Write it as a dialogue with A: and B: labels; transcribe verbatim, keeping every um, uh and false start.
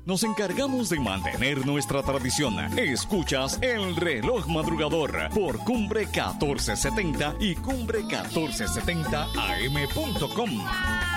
A: Nos encargamos de mantener nuestra tradición. Escuchas El Reloj Madrugador por Cumbre catorce setenta y Cumbre catorce setenta A M punto com.